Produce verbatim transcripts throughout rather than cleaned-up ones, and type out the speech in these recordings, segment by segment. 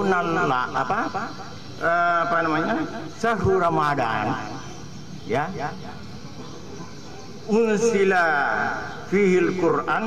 syahrunal apa uh, apa namanya syahrul Ramadan ya unsila fihil Quran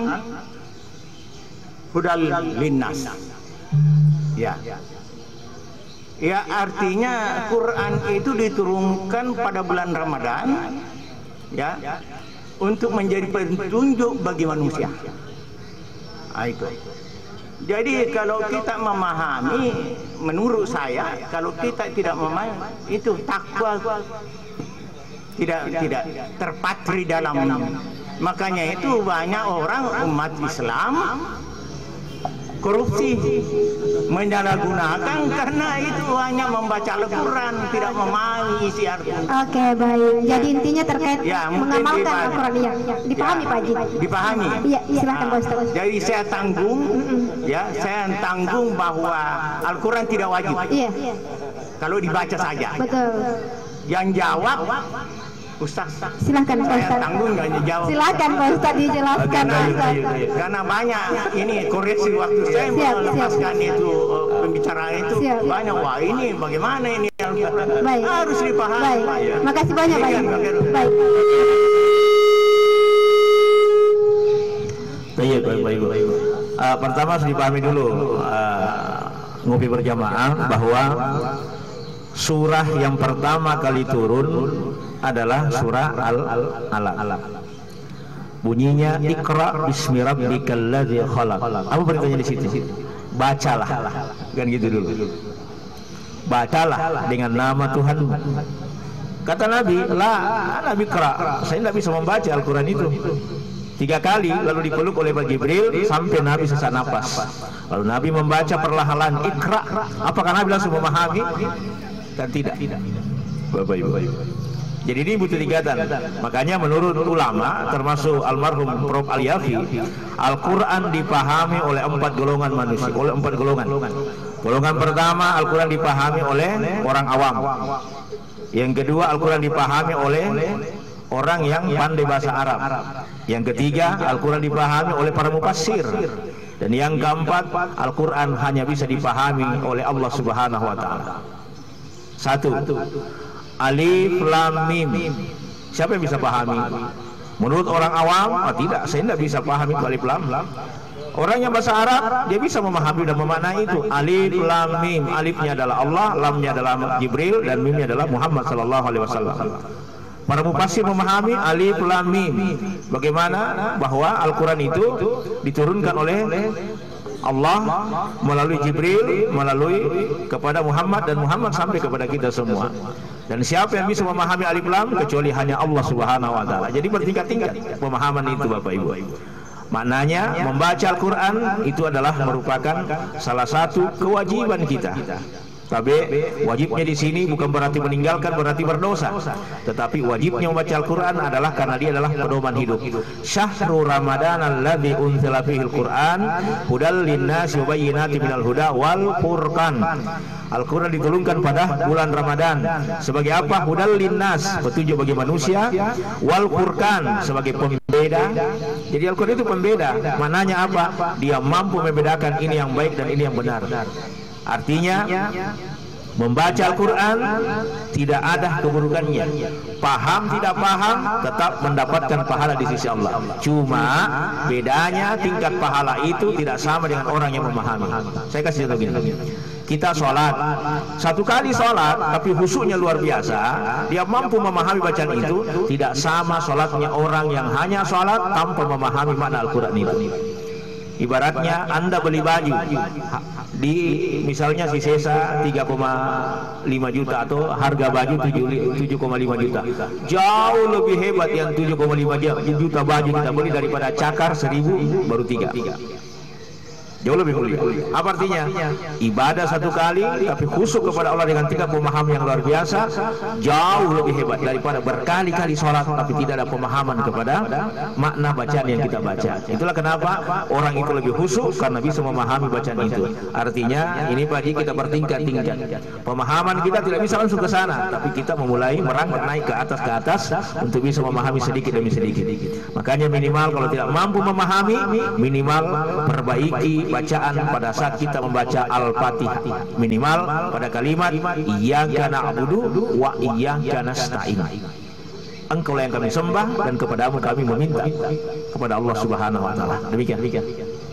hudal linnas ya ya artinya Quran itu diturunkan pada bulan Ramadan ya untuk menjadi petunjuk bagi manusia. Nah, itu. Jadi kalau kita memahami, menurut saya kalau kita tidak memahami itu takwa tidak tidak terpatri dalam. Makanya itu banyak orang umat Islam korupsi, menyalahgunakan karena itu hanya membaca Al-Quran, tidak memahami isi artinya. Oke, baik. Jadi intinya terkait ya, mengamalkan Al-Quran ya. Dipahami, ya, Pak Haji? Dipahami. Iya, silakan Pak Ustaz. Jadi saya tanggung, ya, saya tanggung bahwa Al-Quran tidak wajib. Iya. Kalau dibaca saja. Betul. Yang jawab Ustaz, silahkan Pak Ustaz. Saya tanggung nggak jawab. Silahkan Pak Ustaz dijelaskan. Karena, Ustaz. karena banyak ini koreksi waktu saya siap, melepaskan siap. itu uh, pembicaraan itu siap. banyak. Wah ini bagaimana ini baik. harus dipahami. Baik. Ya. Makasih banyak Pak. Baik. Baik, baik, baik, baik. Uh, pertama harus dipahami dulu uh, ngopi berjamaah bahwa surah yang pertama kali turun adalah surah Al-Alaq. Bunyinya Iqra bismi rabbikal ladzi khalaq. Apa beritanya di situ? Bacalah. Kan gitu dulu. Bacalah dengan nama Tuhan. Kata Nabi, "La, Nabi Iqra." Saya tidak bisa membaca Al-Qur'an itu. Tiga kali lalu dipeluk oleh Jibril sampai Nabi sesak napas. Lalu Nabi membaca perlahan, Iqra. Apakah Nabi langsung memahami? Dan tidak. Bapak Ibu. Jadi ini butuh tingkatan. Makanya menurut ulama termasuk almarhum Prof Al-Yafi, Al-Quran dipahami oleh empat golongan manusia, oleh empat golongan. Golongan pertama, Al-Quran dipahami oleh orang awam. Yang kedua, Al-Quran dipahami oleh orang yang pandai bahasa Arab. Yang ketiga, Al-Quran dipahami oleh para mufassir. Dan yang keempat, Al-Quran hanya bisa dipahami oleh Allah Subhanahu wa taala. Satu, Alif Lam Mim. Siapa yang bisa pahami? Menurut orang awam, oh tidak, saya tidak bisa pahami Alif Lam. Orang yang bahasa Arab, dia bisa memahami dan memaknai itu. Alif Lam Mim. Alifnya adalah Allah, Lamnya adalah Jibril, dan Mimnya adalah Muhammad Sallallahu Alaihi Wasallam. Para mufassir memahami Alif Lam Mim. Bagaimana bahwa Al-Quran itu diturunkan oleh Allah melalui Jibril, melalui kepada Muhammad, dan Muhammad sampai kepada kita semua. Dan siapa yang bisa memahami Alif Lam kecuali hanya Allah Subhanahu wa taala. Jadi bertingkat-tingkat pemahaman itu Bapak Ibu. Maknanya membaca Al-Quran itu adalah merupakan salah satu kewajiban kita. Tapi wajibnya di sini bukan berarti meninggalkan, berarti berdosa. Tetapi wajibnya membaca Al-Quran adalah karena dia adalah pedoman hidup. Syahrul Ramadan alladzi unzila fihil Quran hudal linnasi wa bayyinatin minal huda wal furqan. Al-Quran diturunkan pada bulan Ramadan sebagai apa? Hudal linnas, petunjuk bagi manusia, wal furqan sebagai pembeda. Jadi Al-Quran itu pembeda. Mananya apa? Dia mampu membedakan ini yang baik dan ini yang benar. Artinya membaca Al-Quran tidak ada keburukannya. Paham tidak paham tetap mendapatkan pahala di sisi Allah. Cuma bedanya tingkat pahala itu tidak sama dengan orang yang memahami. Saya kasih contoh gini. Kita sholat, satu kali sholat tapi khusyuknya luar biasa, dia mampu memahami bacaan itu, tidak sama sholatnya orang yang hanya sholat tanpa memahami makna Al-Quran itu. Ibaratnya Anda beli baju di misalnya si Sesa tiga koma lima juta atau harga baju tujuh koma lima juta. Jauh lebih hebat yang tujuh koma lima juta baju kita beli daripada cakar seribu baru tiga. Jauh lebih mulia. Apa artinya? Ibadah satu kali tapi khusyuk kepada Allah dengan tingkat pemahaman yang luar biasa jauh lebih hebat daripada berkali-kali sholat tapi tidak ada pemahaman kepada makna bacaan yang kita baca. Itulah kenapa orang itu lebih khusyuk karena bisa memahami bacaan itu. Artinya ini Pak Haji kita bertingkat-tingkat. Pemahaman kita tidak bisa langsung ke sana, tapi kita memulai merangkak naik ke atas ke atas untuk bisa memahami sedikit demi sedikit. Makanya minimal kalau tidak mampu memahami, minimal perbaiki bacaan pada saat kita membaca Al-Fatihah, minimal pada kalimat iyyaka na'budu wa iyyaka nasta'in. Engkau yang kami sembah dan kepadamu kami meminta, kepada Allah Subhanahu wa taala. Demikian, demikian.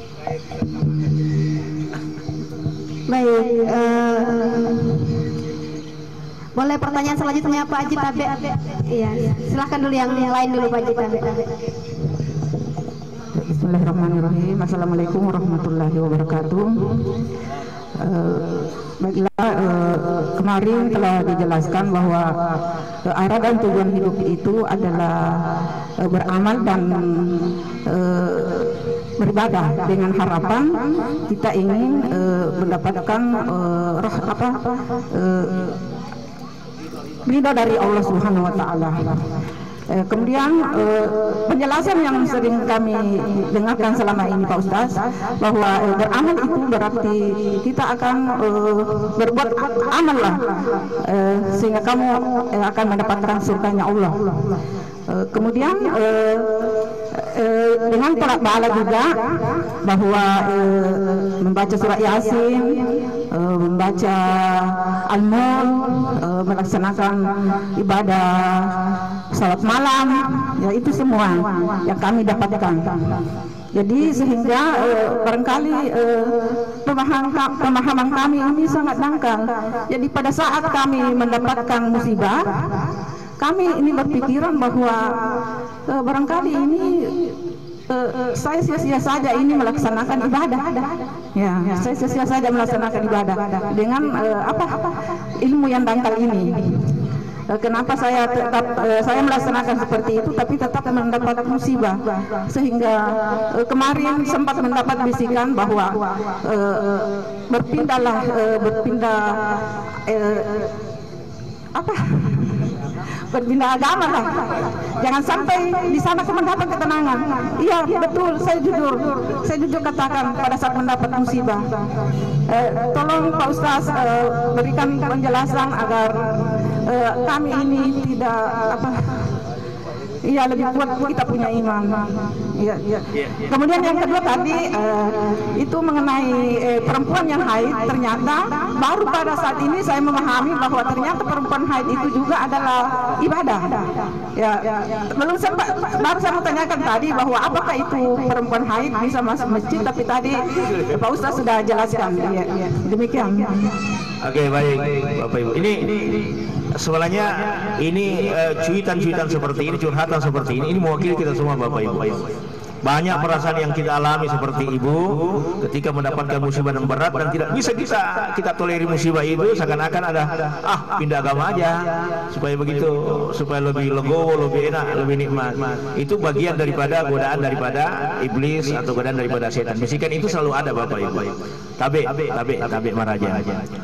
Baik, uh, boleh pertanyaan selanjutnya Pak Haji Tabe? Iya, silahkan dulu yang, yang lain dulu Pak Haji Tabe. Bismillahirrahmanirrahim. Assalamualaikum warahmatullahi wabarakatuh. Uh, baiklah, uh, kemarin telah dijelaskan bahwa uh, arah dan tujuan hidup itu adalah uh, beramal dan uh, beribadah dengan harapan kita ingin uh, mendapatkan uh, roh apa uh, ridho dari Allah Subhanahu wa taala. Eh, kemudian eh, penjelasan yang sering kami dengarkan selama ini Pak Ustaz, bahwa eh, beramal itu berarti kita akan eh, berbuat amal lah eh, sehingga kamu eh, akan mendapatkan surganya Allah. Eh, kemudian eh, eh, dengan tolak bala juga bahwa eh, membaca surat Yasin, eh, membaca Al-Mulk, eh, melaksanakan ibadah salat malam, ya itu semua yang kami dapatkan. Jadi sehingga eh, barangkali eh, pemahaman, pemahaman kami ini sangat dangkal. Jadi pada saat kami mendapatkan musibah, kami ini berpikiran bahwa eh, barangkali ini Uh, uh, saya sia-sia saja ini melaksanakan ibadah, ya, saya sia-sia saja melaksanakan ibadah dengan uh, apa ilmu yang dangkal ini. Uh, kenapa saya tetap uh, saya melaksanakan seperti itu, tapi tetap mendapat musibah, sehingga uh, kemarin sempat mendapat bisikan bahwa uh, berpindahlah, uh, berpindah uh, apa? Berpindah agama lah, jangan sampai di sana mendapat ketenangan. Iya betul, saya jujur, saya jujur katakan pada saat mendapat musibah. Eh, tolong Pak Ustaz eh, berikan penjelasan agar eh, kami ini tidak apa, iya lebih kuat kita punya iman. Iya, iya. Kemudian yang kedua tadi uh, itu mengenai eh, perempuan yang haid, ternyata baru pada saat ini saya memahami bahwa ternyata perempuan haid itu juga adalah ibadah. Ya, belum sempat, baru saya mau tanyakan tadi bahwa apakah itu perempuan haid bisa masuk masjid, tapi tadi eh, Pak Ustaz sudah jelaskan. Iya, iya. Demikian. Oke, baik Bapak Ibu. Ini sebenarnya ini cuitan-cuitan uh, seperti ini, curhatan seperti ini, ini mewakili kita semua Bapak Ibu. Banyak perasaan yang kita alami seperti ibu ketika mendapatkan musibah yang berat dan tidak bisa kita kita tolerir musibah itu, seakan-akan ada ah pindah agama aja supaya begitu, supaya lebih legowo, lebih enak, lebih nikmat. Itu bagian daripada godaan daripada iblis atau godaan daripada setan. Bisikan itu selalu ada Bapak Ibu. Tabe, tabe, tabe maraja.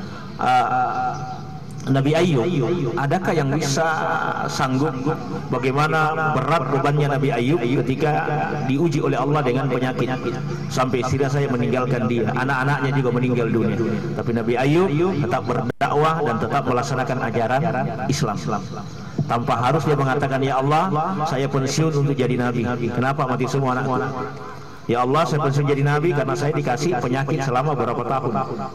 Uh, Nabi Ayub, adakah yang bisa sanggup bagaimana berat bebannya Nabi Ayub ketika diuji oleh Allah dengan penyakit sampai istri saya meninggalkan dia, anak-anaknya juga meninggal dunia, tapi Nabi Ayub tetap berdakwah dan tetap melaksanakan ajaran Islam tanpa harus dia mengatakan, ya Allah saya pensiun untuk jadi Nabi. Kenapa mati semua anakku? Ya Allah saya pensiun jadi Nabi karena saya dikasih penyakit selama beberapa tahun.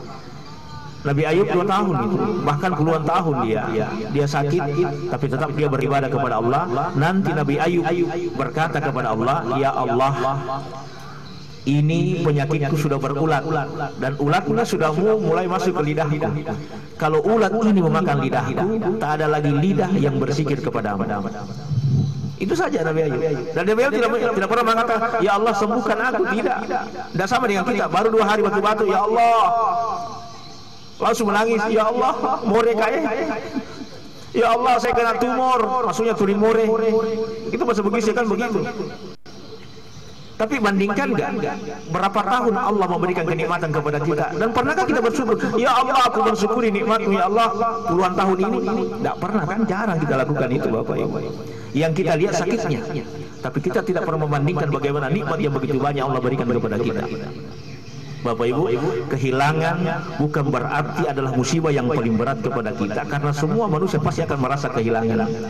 Nabi Ayub dua tahun itu, bahkan puluhan tahun dia dia sakit, tapi tetap dia beribadah kepada Allah. Nanti Nabi Ayub berkata kepada Allah, ya Allah ini penyakitku sudah berulat dan ulatnya sudah mulai masuk ke lidahku. Kalau ulat ini memakan lidahku, tak ada lagi lidah yang bersikir kepadamu. Itu saja Nabi Ayub. Dan Nabi Ayub tidak, tidak pernah mengatakan, ya Allah sembuhkan aku. Tidak. Tidak sama dengan kita, baru dua hari batu-batu, ya Allah langsung menangis, ya Allah more kaya, ya Allah saya kena tumor, maksudnya turin more. Itu bahasa Bugis kan begitu. Tapi bandingkan enggak berapa tahun Allah memberikan kenikmatan kepada kita, dan pernahkah kita bersyukur, ya Allah aku bersyukuri nikmat-Mu ya Allah puluhan tahun ini? Tidak pernah kan, jarang kita lakukan itu Bapak Ibu. Yang kita lihat sakitnya, tapi kita tidak pernah membandingkan bagaimana nikmat yang begitu banyak Allah berikan kepada kita. Bapak Ibu, kehilangan bukan berarti adalah musibah yang paling berat kepada kita, karena semua manusia pasti akan merasa kehilangan.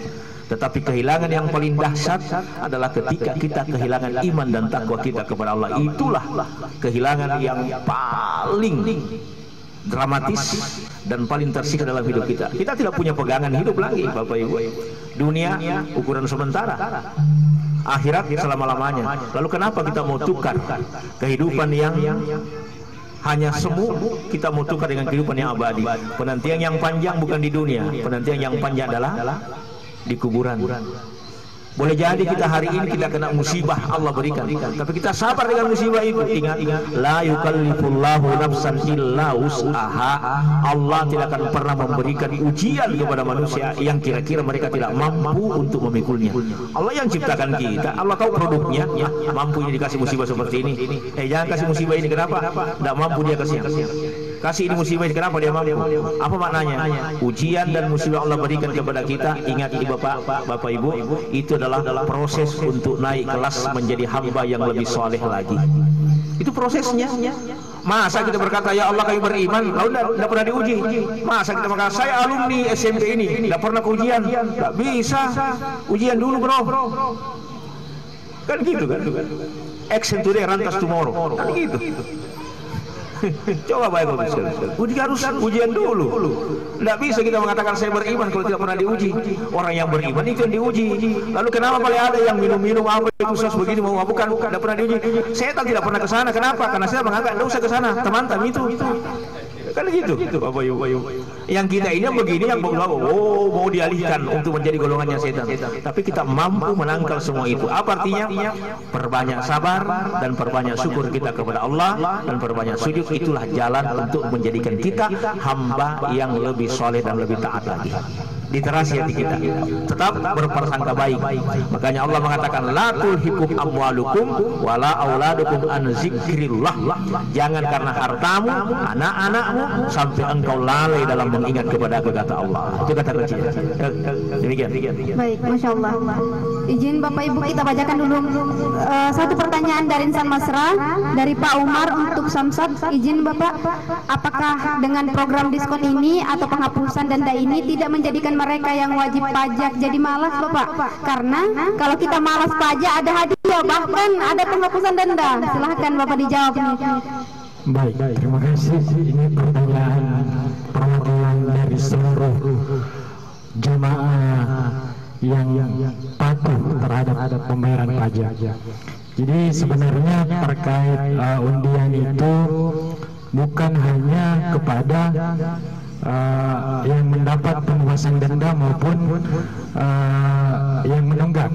Tetapi kehilangan yang paling dahsyat adalah ketika kita kehilangan iman dan takwa kita kepada Allah. Itulah kehilangan yang paling dramatis dan paling tersiksa dalam hidup kita. Kita tidak punya pegangan hidup lagi, Bapak Ibu. Dunia ukuran sementara, akhirat selama-lamanya. Lalu kenapa kita mau tukar kehidupan yang hanya semu, kita mau tukar dengan kehidupan yang abadi? Penantian yang panjang bukan di dunia, penantian yang panjang adalah di kuburan. Boleh jadi kita hari ini kita kena musibah Allah berikan, tapi kita sabar dengan musibah itu. Ingat, la yukallifullahu nafsan illa wus'aha. Allah tidak akan pernah memberikan ujian kepada manusia yang kira-kira mereka tidak mampu untuk memikulnya. Allah yang ciptakan kita, Allah tahu produknya, mampunya dikasih musibah seperti ini. Eh jangan kasih musibah ini, kenapa? Tidak mampu dia kasih. Kasih ini musibah ini, kenapa dia mampu? Apa maknanya? Ujian dan musibah Allah berikan kepada kita. Ingat ini Bapak, Bapak Ibu, itu adalah proses untuk naik kelas menjadi hamba yang lebih soleh lagi. Itu prosesnya. Masa kita berkata ya Allah kami beriman, lalu tidak pernah diuji? Masa kita berkata saya alumni S M P ini tidak pernah ujian? Tidak bisa. Ujian dulu bro. Kan gitu kan? Action today, rantas tomorrow. Kan gitu. Coba baik Bapak sekalian. Uji harus ujian dulu. Tidak bisa kita mengatakan saya beriman kalau tidak pernah diuji. Orang yang beriman itu yang diuji. Lalu kenapa paling ada yang minum-minum apa itu sos begini mau bukan? Tidak pernah diuji. Setan tidak pernah ke sana. Kenapa? Karena saya menganggap tidak usah ke sana. Teman-teman itu. Kan gitu. Bapak Ibu. Yang kita ini yang begini yang mau oh mau dialihkan untuk menjadi golongannya setan. Tapi kita mampu menangkal semua itu. Apa artinya? Perbanyak sabar dan perbanyak syukur kita kepada Allah dan perbanyak sujud. Itulah jalan untuk menjadikan kita hamba yang lebih soleh dan lebih taat lagi. Literasi hati kita, tetap berprasangka baik. Makanya Allah mengatakan la tulhikum amwalukum wala auladukum an zikrillah. Jangan karena hartamu, anak-anakmu sampai engkau lalai dalam mengingat kepada kata Allah. Itu kata kunci. Demikian. Baik, Masya Allah. Izin Bapak Ibu kita bacakan dulu uh, satu pertanyaan dari Insan Masra dari Pak Umar untuk Samsat. Izin Bapak, apakah dengan program diskon ini atau penghapusan denda ini tidak menjadikan mereka yang wajib pajak jadi malas Bapak? Karena kalau kita malas pajak ada hadiah, bahkan ada penghapusan denda. Silahkan Bapak dijawab nih. Baik, terima kasih. Ini pertanyaan perwakilan dari seluruh jemaah yang patuh terhadap pembayaran pajak. Jadi sebenarnya terkait uh, undian itu bukan hanya kepada Uh, yang mendapat pembebasan denda maupun uh, yang menunggak,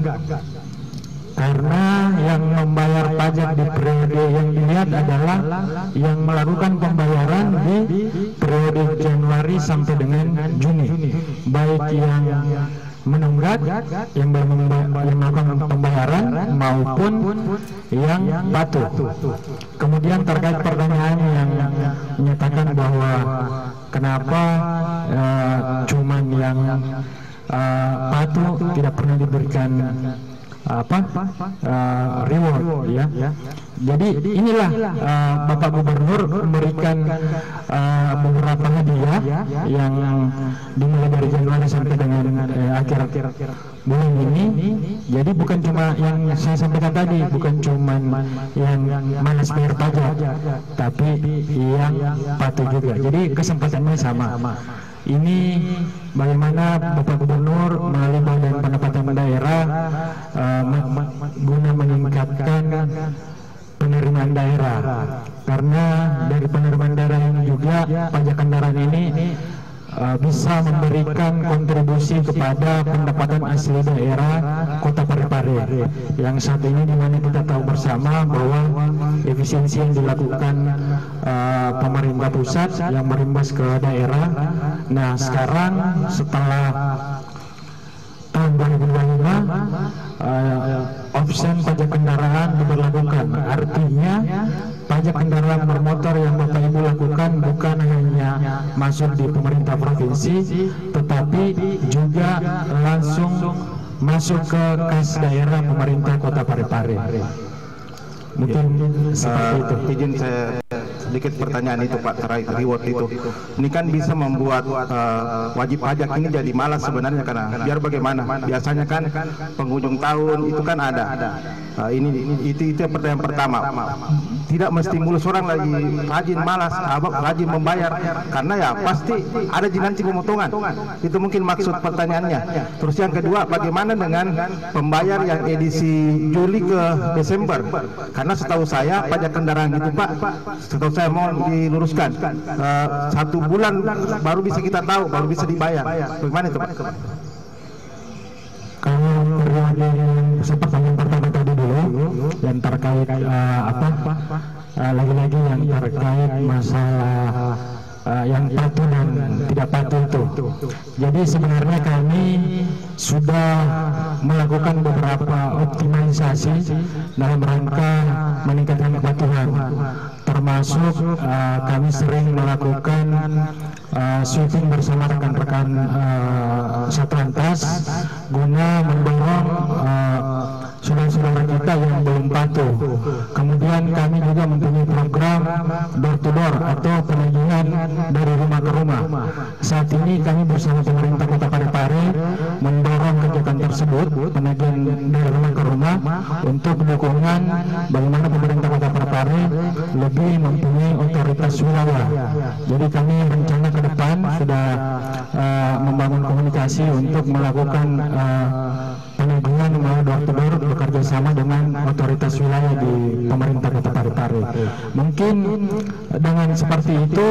karena yang membayar pajak di periode yang dilihat adalah yang melakukan pembayaran di periode Januari sampai dengan Juni, baik yang menunggak, yang melakukan pembayaran maupun yang patuh. Kemudian terkait pertanyaan yang menyatakan bahwa kenapa uh, cuman yang uh, patuh tidak pernah diberikan apa uh, reward ya. Jadi inilah uh, Bapak Gubernur memberikan uh, beberapa hadiah yang dimulai dari Januari sampai dengan uh, akhir bulan ini. Jadi bukan cuma yang saya sampaikan tadi, bukan cuma yang malas bayar pajak, tapi yang patuh juga. Jadi kesempatannya sama. Ini bagaimana Bapak Gubernur melalui Badan Pendapatan Daerah uh, guna meningkatkan penerimaan daerah, karena dari penerimaan daerah ini juga pajak kendaraan ini uh, bisa memberikan kontribusi kepada pendapatan asli daerah Kota Parepare yang saat ini dimana kita tahu bersama bahwa efisiensi yang dilakukan uh, pemerintah pusat yang berimbas ke daerah. Nah sekarang setelah tahun dua ribu dua puluh lima uh, option pajak kendaraan diberlakukan, artinya pajak kendaraan bermotor yang Bapak Ibu lakukan bukan hanya masuk di pemerintah provinsi, tetapi juga langsung masuk ke kas daerah pemerintah Kota Parepare. Mungkin ya, seperti uh, itu. Izin saya sedikit pertanyaan itu Pak terkait reward itu. Ini kan bisa membuat uh, wajib pajak ini jadi malas sebenarnya, karena biar bagaimana? Biasanya kan penghujung tahun itu kan ada. Uh, ini itu itu pertanyaan pertama. Tidak menstimulus orang lagi rajin malas, abang rajin membayar, karena ya pasti ada nanti pemotongan. Itu mungkin maksud pertanyaannya. Terus yang kedua, bagaimana dengan pembayar yang edisi Juli ke Desember? Karena setahu saya pajak kendaraan itu Pak, setahu saya mau diluruskan uh, satu bulan baru bisa kita tahu, baru bisa dibayar. Bagaimana itu Pak? Kalau periode pertanyaan pertama tadi dulu yang terkait uh, apa uh, lagi-lagi yang terkait masalah uh, yang patuh dan tidak patuh itu. Jadi sebenarnya kami sudah melakukan beberapa optimalisasi dalam rangka meningkatkan kepatuhan, termasuk uh, kami sering melakukan uh, sweeping bersama rekan-rekan uh, Satlantas guna mendorong uh, saudara-saudara kita yang belum patuh. Kemudian kami juga mempunyai program door to door atau penagihan dari rumah ke rumah. Saat ini kami bersama pemerintah Kota Parepare mendorong kegiatan tersebut, penagihan dari rumah ke rumah, untuk dukungan bagaimana pemerintah Kota Parepare lebih mempunyai otoritas wilayah. Jadi kami rencana ke depan sudah uh, membangun komunikasi untuk melakukan uh, penagihan melalui door to door bekerja sama dengan otoritas wilayah di pemerintah Kota Parepare. Mungkin dengan seperti itu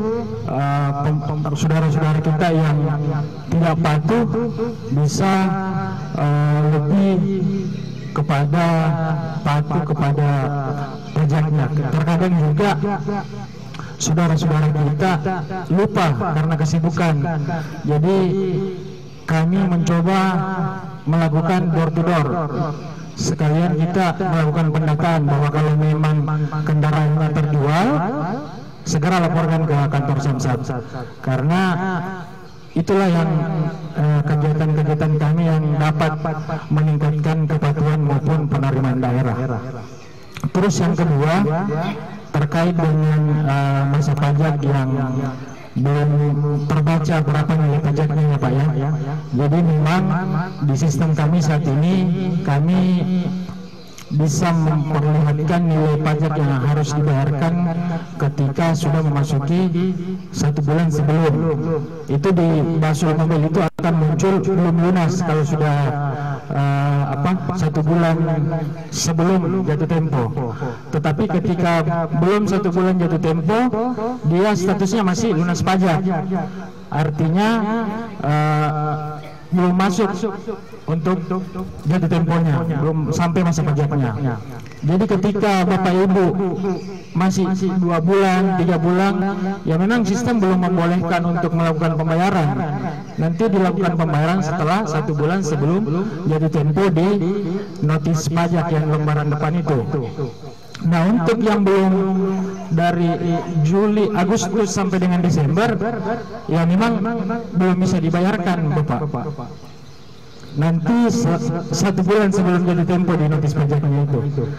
saudara-saudara uh, kita yang tidak patuh bisa uh, lebih kepada patuh kepada pajaknya. Terkadang juga saudara-saudara kita lupa karena kesibukan. Jadi kami mencoba melakukan door to door. Sekalian kita melakukan pendataan bahwa kalau memang kendaraannya terjual, segera laporkan ke kantor Samsat. Karena itulah yang kegiatan-kegiatan eh, kami yang dapat meningkatkan kepatuhan maupun penerimaan daerah. Terus yang kedua, terkait dengan uh, masa pajak yang belum terbaca berapa nilai pajaknya ya Pak ya. Jadi memang di sistem kami saat ini kami bisa memperlihatkan nilai pajak yang harus dibayarkan ketika sudah memasuki satu bulan sebelum. Itu di Basul Mobil itu akan muncul belum lunas kalau sudah uh, apa satu bulan sebelum jatuh tempo. Tetapi ketika belum satu bulan jatuh tempo, dia statusnya masih lunas pajak. Artinya uh, belum masuk untuk jatuh temponya, belum sampai masa pajaknya. Jadi ketika Bapak Ibu masih dua bulan, tiga bulan, ya memang sistem belum membolehkan untuk melakukan pembayaran. Nanti dilakukan pembayaran setelah satu bulan sebelum jatuh tempo di notis pajak yang lembaran depan itu. Nah, untuk yang belum dari Juli, Agustus sampai dengan Desember, ya memang belum bisa dibayarkan Bapak. Nanti satu bulan sebelum jatuh tempo di notis pajaknya itu.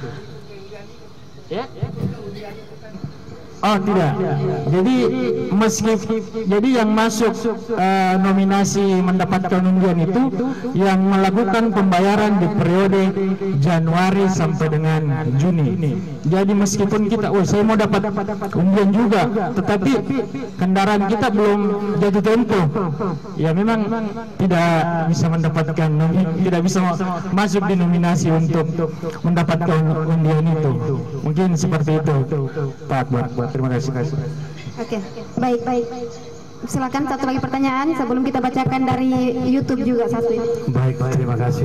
Ya? Oh tidak. Jadi meski jadi yang masuk uh, nominasi mendapatkan undian itu yang melakukan pembayaran di periode Januari sampai dengan Juni. Jadi meskipun kita, oh saya mau dapat undian juga, tetapi kendaraan kita belum jatuh tempo, ya memang tidak bisa mendapatkan, tidak bisa masuk di nominasi untuk mendapatkan undian itu. Mungkin seperti itu, Pak Akbar. Terima kasih. Oke, baik, baik. Silakan satu lagi pertanyaan sebelum kita bacakan dari YouTube juga satu ini. Baik, terima kasih.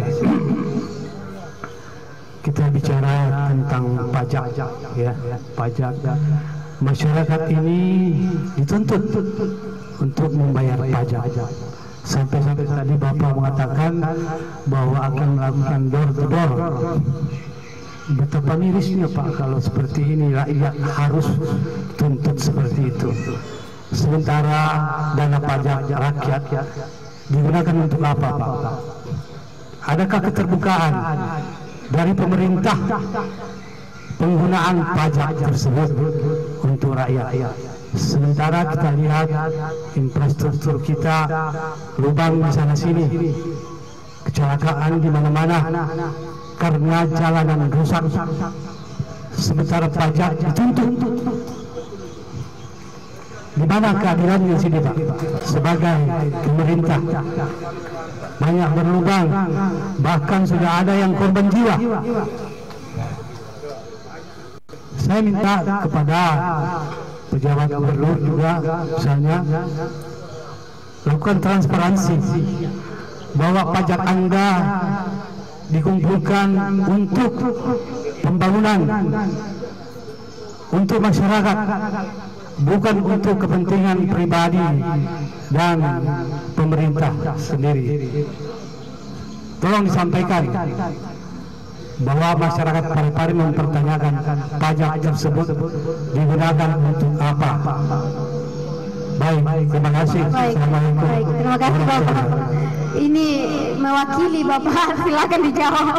Kita bicara tentang pajak, ya, pajak. Masyarakat ini dituntut untuk membayar pajak. Sampai-sampai tadi Bapak mengatakan bahwa akan melakukan door to door. Betapa mirisnya Pak kalau seperti ini rakyat harus tuntut seperti itu. Sementara dana pajak rakyat digunakan untuk apa Pak? Adakah keterbukaan dari pemerintah penggunaan pajak tersebut untuk rakyat. Sementara kita lihat infrastruktur kita lubang di sana sini, kecelakaan di mana-mana karena jalanan rusak. Sementara pajak dituntut. Di mana keadilannya sini, Pak? Sebagai pemerintah banyak berlubang, bahkan sudah ada yang korban jiwa. Saya minta kepada pejabat gubernur juga misalnya lakukan transparansi bahwa pajak Anda dikumpulkan untuk pembangunan, untuk masyarakat, bukan untuk kepentingan pribadi dan pemerintah sendiri. Tolong disampaikan bahwa masyarakat Parepare mempertanyakan pajak tersebut digunakan untuk apa. Baik, terima kasih. Baik, baik, terima kasih Bapak. Ini mewakili Bapak, silakan dijawab.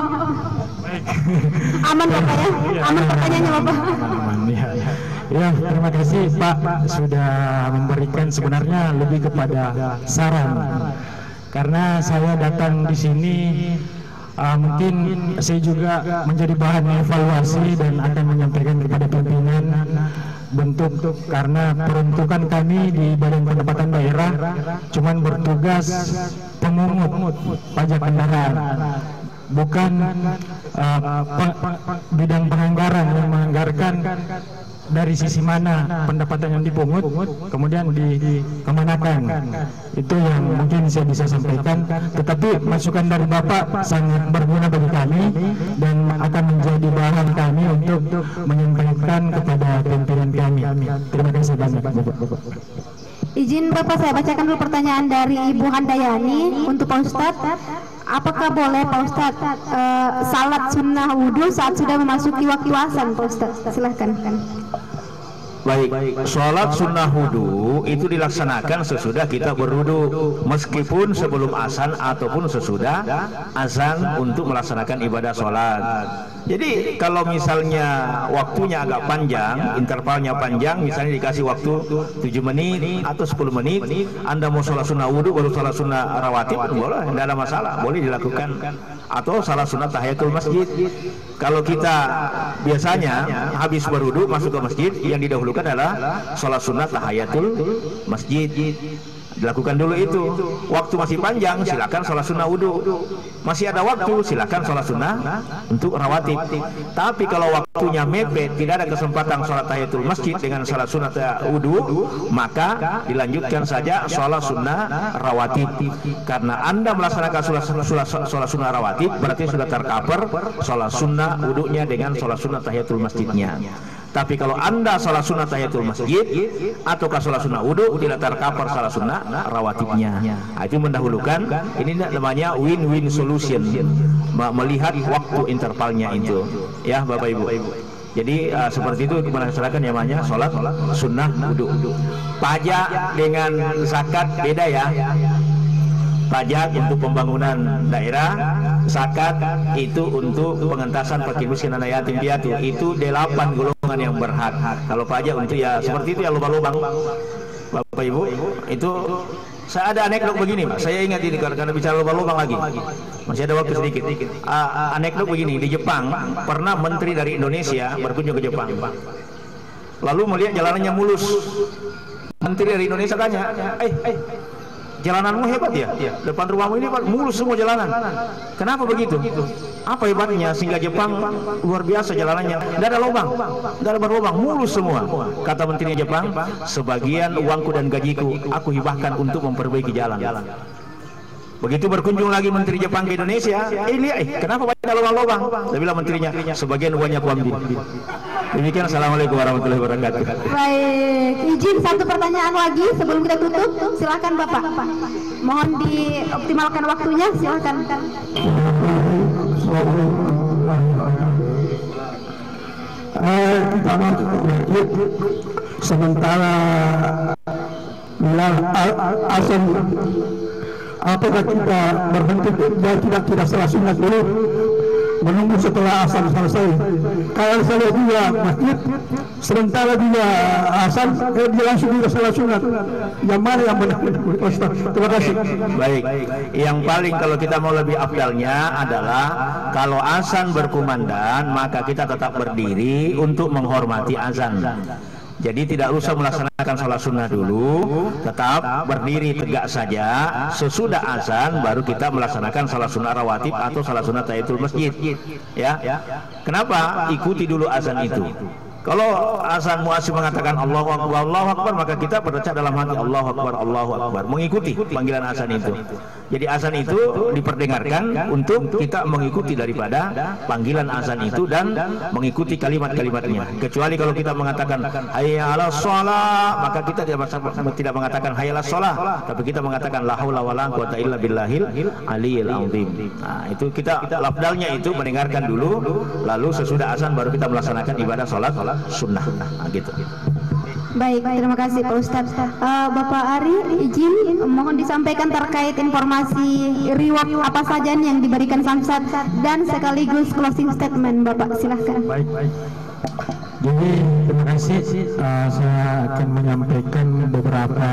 Aman Bapak ya? Aman pertanyaannya Bapak. Aman, ya. Ya, terima kasih Pak sudah memberikan sebenarnya lebih kepada saran. Karena saya datang di sini Uh, mungkin saya juga menjadi bahan evaluasi dan akan menyampaikan kepada pimpinan bentuk, karena peruntukan kami di Badan Pendapatan Daerah cuman bertugas pemungut pajak kendaraan, bukan uh, pe bidang penganggaran yang menganggarkan dari sisi mana pendapatan yang dipungut kemudian dikemanakan. Itu yang mungkin saya bisa sampaikan, tetapi masukan dari Bapak sangat berguna bagi kami dan akan menjadi bahan kami untuk menyampaikan kepada pimpinan kami. Terima kasih banyak Bapak. Izin Bapak, saya bacakan dulu pertanyaan dari Ibu Handayani untuk Pak Ustadz. Apakah boleh Pak Ustadz uh, salat sunnah wudhu saat sudah memasuki waktu asan Pak Ustadz? Silahkan. Baik, sholat sunnah wudhu itu dilaksanakan sesudah kita berwudhu, meskipun sebelum azan ataupun sesudah azan untuk melaksanakan ibadah sholat. Jadi kalau misalnya waktunya agak panjang, intervalnya panjang, misalnya dikasih waktu tujuh menit atau sepuluh menit, Anda mau sholat sunnah wudhu baru sholat sunnah rawatib, boleh, tidak ada masalah, boleh dilakukan. Atau salat sunnah tahiyatul masjid. Kalau kita biasanya habis berwudu masuk ke masjid, yang didahulukan adalah salat sunnah tahiyatul masjid. Dilakukan dulu itu. Waktu masih panjang, silakan sholat sunnah wudu. Masih ada waktu, silakan sholat sunnah untuk rawatib. Tapi kalau waktunya mepet, tidak ada kesempatan sholat tahiyatul masjid dengan sholat sunnah wudu, maka dilanjutkan saja sholat sunnah rawatib. Karena Anda melaksanakan sholat, sholat, sholat sunnah rawatib, berarti sudah tercover sholat sunnah wudunya dengan sholat sunnah tahiyatul masjidnya. Tapi kalau Anda sholat sunnah tahiyatul masjid ataukah sholat sunnah wudu, tidak tercover sholat sunnah rawatibnya. Nah, itu mendahulukan. Ini namanya win-win solution, melihat waktu intervalnya itu, ya Bapak Ibu. Jadi uh, seperti itu melaksanakan yang namanya sholat sunnah wudu. Pajak dengan zakat beda ya. Pajak untuk pembangunan daerah, zakat itu untuk pengentasan fakir miskin dan yatim piatu. Itu delapan golongan yang berhak. Kalau pajak untuk ya seperti itu ya, lubang-lubang. Bapak Ibu, itu saya ada anekdot begini, Pak. Saya ingat ini karena bicara lubang-lubang lagi. Masih ada waktu sedikit. Uh, anekdot begini, di Jepang pernah menteri dari Indonesia berkunjung ke Jepang. Lalu melihat jalanannya mulus. Menteri dari Indonesia tanya, "Eh, eh jalananmu hebat ya? Depan rumahmu ini mulus semua jalanan. Kenapa begitu? Apa hebatnya sehingga Jepang luar biasa jalanannya? Tidak ada lubang, tidak ada berlubang, mulus semua." Kata menterinya Jepang, "Sebagian uangku dan gajiku aku hibahkan untuk memperbaiki jalan." Begitu berkunjung lagi menteri Jepang ke Indonesia, eh lihat, eh kenapa banyak lubang-lubang? Dia bilang menterinya, "Sebagian uangnya aku ambil." Demikian, assalamualaikum warahmatullahi wabarakatuh. Baik, izin satu pertanyaan lagi sebelum kita tutup, silakan Bapak. Mohon dioptimalkan waktunya, silakan. Eh, kita sementara bilang asal apakah kita berhenti dan tidak tidak salah sunat dulu menunggu setelah azan selesai. Kalau saya lihat juga masjid sementara dia azan eh, dia langsung juga salat sunat. Yang mana yang benar? Ustaz, terima kasih. Baik, yang paling kalau kita mau lebih afdalnya adalah kalau azan berkumandang maka kita tetap berdiri untuk menghormati azan. Jadi tidak usah melaksanakan sholat sunnah dulu, tetap berdiri tegak saja. Sesudah azan baru kita melaksanakan sholat sunnah rawatib atau sholat sunnah tahiyatul masjid. Ya, kenapa? Ikuti dulu azan itu. Kalau azan muazzin mengatakan Allahu Akbar, Allahu Akbar, maka kita berucap dalam hati Allahu Akbar, Allahu Akbar, mengikuti panggilan azan itu. Jadi azan itu diperdengarkan untuk kita mengikuti daripada panggilan azan itu dan mengikuti kalimat-kalimatnya. Kecuali kalau kita mengatakan hayya 'alas shalah, maka kita tidak tidak mengatakan hayya 'alas shalah, tapi kita mengatakan la haula wala quwata illa billahil aliyil azim. Nah, itu kita lafdalnya itu mendengarkan dulu, lalu sesudah azan baru kita melaksanakan ibadah salat sunnah. Nah, gitu. Baik, terima kasih Pak Ustadz. Uh, Bapak Ari, izin mohon disampaikan terkait informasi reward apa saja yang diberikan Samsat dan sekaligus closing statement Bapak, silahkan. Baik, baik. Jadi terima kasih. Uh, saya akan menyampaikan beberapa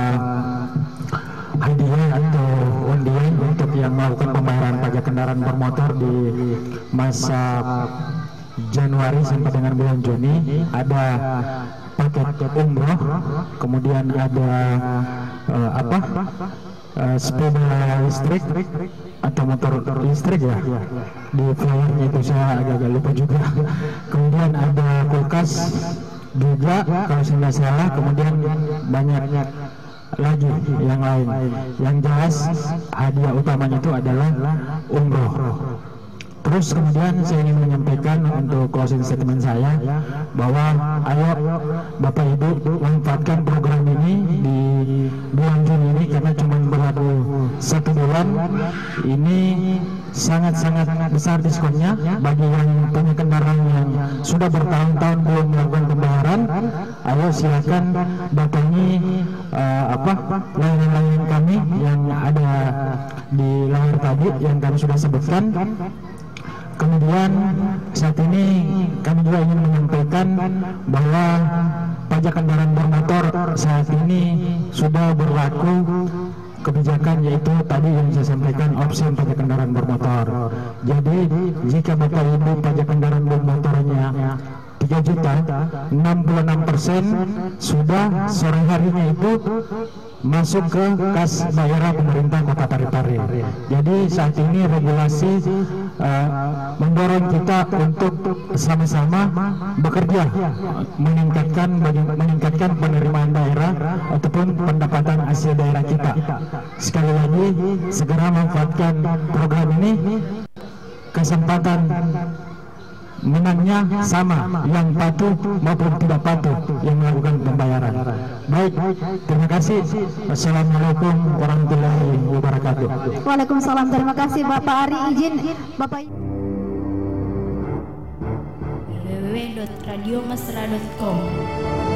hadiah atau undian untuk yang melakukan pembayaran pajak kendaraan bermotor di masa Januari sampai dengan bulan Juni. Ada paket umroh, kemudian ada uh, apa uh, sepeda listrik atau motor listrik ya, di flyernya itu saya agak-agak lupa juga. Kemudian ada kulkas juga kalau saya nggak salah, kemudian banyak lagi yang lain. Yang jelas hadiah utamanya itu adalah umroh. Terus kemudian saya ingin menyampaikan untuk closing statement saya bahwa ayo Bapak Ibu manfaatkan program ini di bulan Juni ini karena cuma berlaku satu bulan. Ini sangat-sangat besar diskonnya bagi yang punya kendaraan yang sudah bertahun-tahun belum melakukan pembayaran. Ayo silakan datangi uh, apa layanan-layanan kami yang ada di layar tadi yang kami sudah sebutkan. Kemudian saat ini kami juga ingin menyampaikan bahwa pajak kendaraan bermotor saat ini sudah berlaku kebijakan, yaitu tadi yang saya sampaikan opsi pajak kendaraan bermotor. Jadi jika Bapak Ibu pajak kendaraan bermotornya tiga juta, enam puluh enam persen sudah sore harinya itu masuk ke kas daerah pemerintah Kota Parepare. Jadi saat ini regulasi uh, mendorong kita untuk sama-sama bekerja meningkatkan meningkatkan penerimaan daerah ataupun pendapatan hasil daerah kita. Sekali lagi segera manfaatkan program ini, kesempatan menangnya sama, yang patuh maupun tidak patuh yang melakukan pembayaran. Baik, terima kasih. Assalamualaikum warahmatullahi wabarakatuh. Waalaikumsalam. Terima kasih Bapak Ari. Izin Bapak w w w titik radio mesra titik com